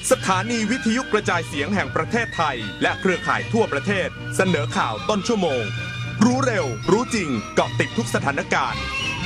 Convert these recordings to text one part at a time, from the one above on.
สถานีวิทยุกระจายเสียงแห่งประเทศไทยและเครือข่ายทั่วประเทศเสนอข่าวต้นชั่วโมงรู้เร็วรู้จริงเกาะติดทุกสถานการณ์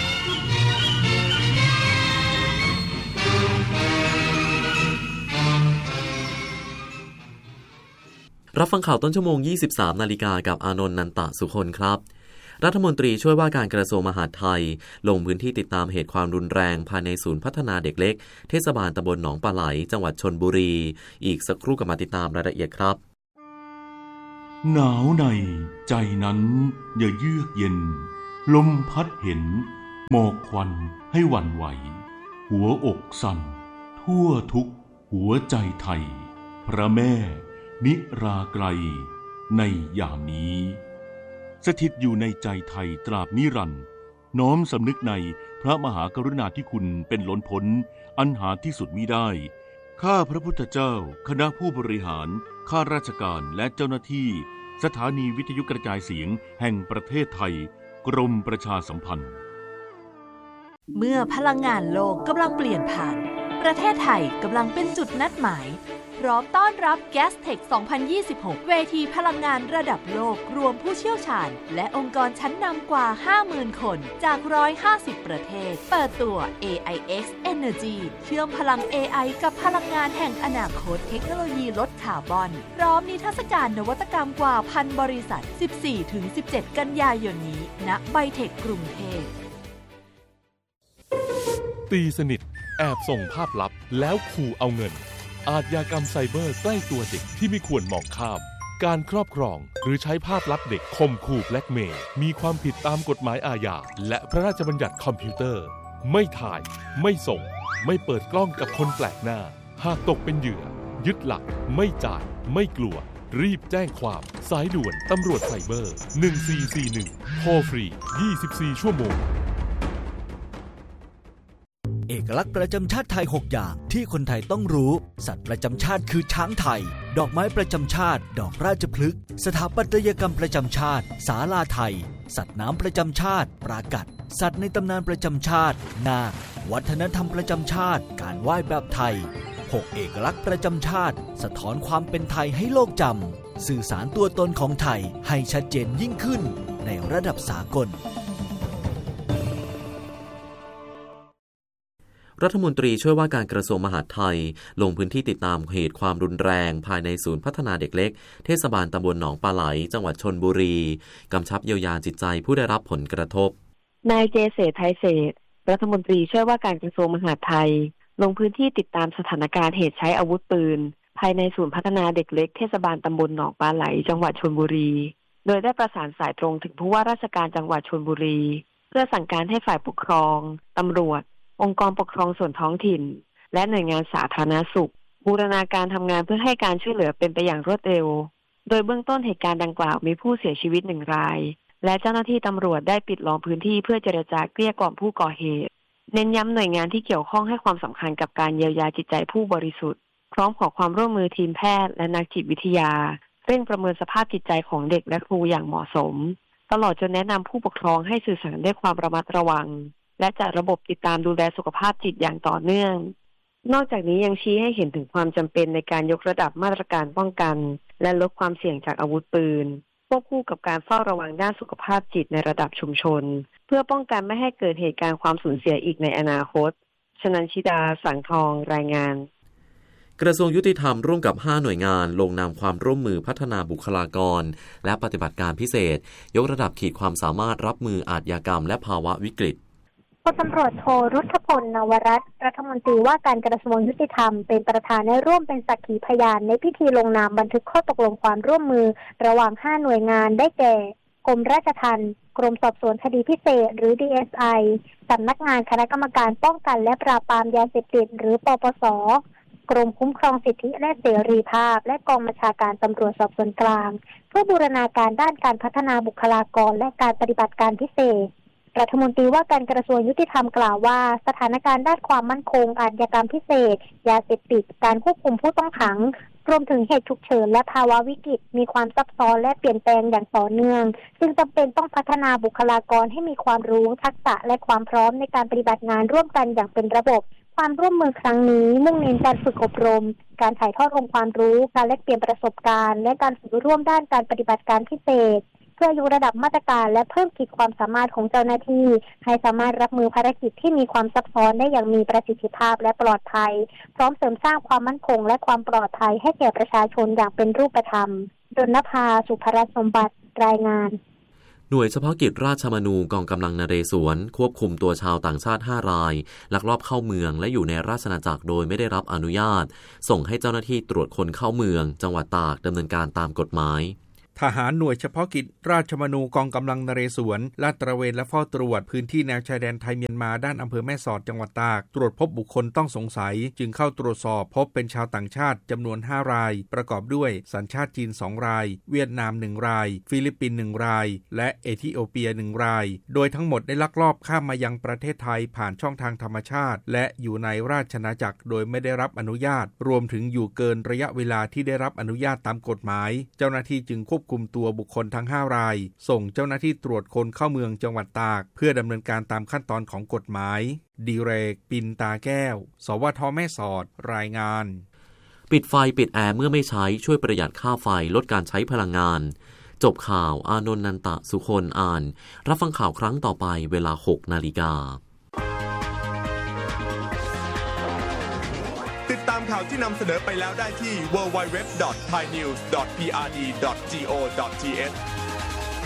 รับฟังข่าวต้นชั่วโมง 23 นาฬิกากับอานนท์ นันตะสุคนครับรัฐมนตรีช่วยว่าการกระทรวงมหาดไทยลงพื้นที่ติดตามเหตุความรุนแรงภายในศูนย์พัฒนาเด็กเล็กเทศบาลตำบลหนองปลาไหลจังหวัดชลบุรีอีกสักครู่กลับมาติดตามรายละเอียดครับหนาวในใจนั้นอย่าเยือกเย็นลมพัดเห็นหมอกควันให้หวั่นไหวหัวอกสั่นทั่วทุกหัวใจไทยพระแม่นิราไกลในยามนี้สถิตอยู่ในใจไทยตราบนิรันดร์น้อมสำนึกในพระมหากรุณาธิคุณเป็นล้นพ้นอันหาที่สุดมิได้ข้าพระพุทธเจ้าคณะผู้บริหารข้าราชการและเจ้าหน้าที่สถานีวิทยุกระจายเสียงแห่งประเทศไทยกรมประชาสัมพันธ์เมื่อพลังงานโลกกำลังเปลี่ยนผ่านประเทศไทยกำลังเป็นจุดนัดหมายพร้อมต้อนรับ Gastech 2026 เวทีพลังงานระดับโลกรวมผู้เชี่ยวชาญและองค์กรชั้นนำกว่า 50,000 คนจาก 150 ประเทศเปิดตัว AIX Energy เชื่อมพลัง AI กับพลังงานแห่งอนาคตเทคโนโลยีลดคาร์บอนพร้อมนิทรรศการนวัตกรรมกว่า 1,000 บริษัท 14-17 กันยายนนี้ณไบเทคกรุงเทพตีสนิทแอบส่งภาพลับแล้วขู่เอาเงินอาชญากรรมไซเบอร์ใกล้ตัวเด็กที่ไม่ควรมองข้ามการครอบครองหรือใช้ภาพลับเด็กข่มขู่แบล็กเมย์มีความผิดตามกฎหมายอาญาและพระราชบัญญัติคอมพิวเตอร์ไม่ถ่ายไม่ส่งไม่เปิดกล้องกับคนแปลกหน้าหากตกเป็นเหยื่อยึดหลักไม่จ่ายไม่กลัวรีบแจ้งความสายด่วนตำรวจไซเบอร์1441โทรฟรี24ชั่วโมงเอกลักษณ์ประจำชาติไทย6อย่างที่คนไทยต้องรู้สัตว์ประจำชาติคือช้างไทยดอกไม้ประจำชาติดอกราชพฤกษ์สถาปัตยกรรมประจำชาติศาลาไทยสัตว์น้ำประจำชาติปรากัดสัตว์ในตำนานประจำชาตินาควัฒนธรรมประจำชาติการไหว้แบบไทย6เอกลักษณ์ประจำชาติสะท้อนความเป็นไทยให้โลกจำสื่อสารตัวตนของไทยให้ชัดเจนยิ่งขึ้นในระดับสากลรัฐมนตรีช่วยว่าการกระทรวงมหาดไทยลงพื้นที่ติดตามเหตุความรุนแรงภายในศูนย์พัฒนาเด็กเล็กเทศบาลตำบลหนองปลาไหลจังหวัดชลบุรีกำชับเยียวยาจิตใจผู้ได้รับผลกระทบนายเจเศรษฐ์ไทยเศรษฐ์รัฐมนตรีช่วยว่าการกระทรวงมหาดไทยลงพื้นที่ติดตามสถานการณ์เหตุใช้อาวุธปืนภายในศูนย์พัฒนาเด็กเล็กเทศบาลตำบลหนองปลาไหลจังหวัดชลบุรีโดยได้ประสานสายตรงถึงผู้ว่าราชการจังหวัดชลบุรีเพื่อสั่งการให้ฝ่ายปกครองตำรวจองค์กรปกครองส่วนท้องถิ่นและหน่วยงานสาธารณสุขบูรณาการทำงานเพื่อให้การช่วยเหลือเป็นไปอย่างรวดเร็วโดยเบื้องต้นเหตุการณ์ดังกล่าวมีผู้เสียชีวิต1 รายและเจ้าหน้าที่ตำรวจได้ปิดล้อมพื้นที่เพื่อเจรจาเกลี้ยกล่อมผู้ก่อเหตุเน้นย้ำหน่วยงานที่เกี่ยวข้องให้ความสำคัญกับการเยียวยาจิตใจผู้บริสุทธิ์พร้อมขอความร่วมมือทีมแพทย์และนักจิตวิทยาเร่งประเมินสภาพจิตใจของเด็กและครูอย่างเหมาะสมตลอดจนแนะนำผู้ปกครองให้สื่อสารด้วยความระมัดระวังและจัดระบบติดตามดูแลสุขภาพจิตอย่างต่อเนื่องนอกจากนี้ยังชี้ให้เห็นถึงความจำเป็นในการยกระดับมาตรการป้องกันและลดความเสี่ยงจากอาวุธปืนควบคู่กับการเฝ้าระวังด้านสุขภาพจิตในระดับชุมชนเพื่อป้องกันไม่ให้เกิดเหตุการณ์ความสูญเสียอีกในอนาคตชนันชิดาสังทองรายงานกระทรวงยุติธรรมร่วมกับ5หน่วยงานลงนามความร่วมมือพัฒนาบุคลากรและปฏิบัติการพิเศษยกระดับขีดความสามารถรับมืออาชญากรรมและภาวะวิกฤตพลตำรวจโทรุทธพล นวรัตน์รัฐมนตรีว่าการกระทรวงยุติธรรมเป็นประธานและร่วมเป็นสักขีพยานในพิธีลงนามบันทึกข้อตกลงความร่วมมือระหว่าง5หน่วยงานได้แก่กรมราชทัณฑ์กรมสอบสวนคดีพิเศษหรือ DSI สำนักงานคณะกรรมการป้องกันและปราบปรามยาเสพติดหรือปปส.กรมคุ้มครองสิทธิและเสรีภาพและกองบัญชาการตำรวจสอบสวนกลางเพื่อบูรณาการด้านการพัฒนาบุคลากรและการปฏิบัติการพิเศษรัฐมนตรีว่าการกระทรวงยุติธรรมกล่าวว่าสถานการณ์ด้านความมั่นคงอาชญากรรมพิเศษยาเสพติดการควบคุมผู้ต้องขังรวมถึงเหตุฉุกเฉินและภาวะวิกฤตมีความซับซ้อนและเปลี่ยนแปลงอย่างต่อเนื่องซึ่งจำเป็นต้องพัฒนาบุคลากรให้มีความรู้ทักษะและความพร้อมในการปฏิบัติงานร่วมกันอย่างเป็นระบบความร่วมมือครั้งนี้มุ่งเน้นการฝึกอบรมการถ่ายทอดองค์ความรู้การแลกเปลี่ยนประสบการณ์และการฝึกร่วมด้านการปฏิบัติการพิเศษเพื่อยกระดับมาตรการและเพิ่มขีดความสามารถของเจ้าหน้าที่ให้สามารถรับมือภารกิจที่มีความซับซ้อนได้อย่างมีประสิทธิภาพและปลอดภัยพร้อมเสริมสร้างความมั่นคงและความปลอดภัยให้แก่ประชาชนอย่างเป็นรูปธรรมดลภา สุภรัตน์สมบัติรายงานหน่วยเฉพาะกิจราชมนูกองกำลังนเรศวรควบคุมตัวชาวต่างชาติ5รายลักลอบเข้าเมืองและอยู่ในราชอาณาจักรโดยไม่ได้รับอนุญาตส่งให้เจ้าหน้าที่ตรวจคนเข้าเมืองจังหวัดตากดำเนินการตามกฎหมายทหารหน่วยเฉพาะกิจราชมนูกองกำลังนเรศวรลาดตระเวนและเฝ้าตรวจพื้นที่แนวชายแดนไทยเมียนมาด้านอำเภอแม่สอดจังหวัดตากตรวจพบบุคคลต้องสงสัยจึงเข้าตรวจสอบพบเป็นชาวต่างชาติจำนวน5รายประกอบด้วยสัญชาติจีน2รายเวียดนาม1รายฟิลิปปินส์1รายและเอธิโอเปีย1รายโดยทั้งหมดได้ลักลอบข้ามมายังประเทศไทยผ่านช่องทางธรรมชาติและอยู่ในราชอาณาจักรโดยไม่ได้รับอนุญาตรวมถึงอยู่เกินระยะเวลาที่ได้รับอนุญาตตามกฎหมายเจ้าหน้าที่จึงควบคุมตัวบุคคลทั้ง5รายส่งเจ้าหน้าที่ตรวจคนเข้าเมืองจังหวัดตากเพื่อดำเนินการตามขั้นตอนของกฎหมายดีเรกปินตาแก้วสวทแม่สอดรายงานปิดไฟปิดแอร์เมื่อไม่ใช้ช่วยประหยัดค่าไฟลดการใช้พลังงานจบข่าวอานนท์ นันตะสุคนอ่านรับฟังข่าวครั้งต่อไปเวลา 6 นาฬิกาติดตามข่าวที่นำเสนอไปแล้วได้ที่ www.thainews.prd.go.th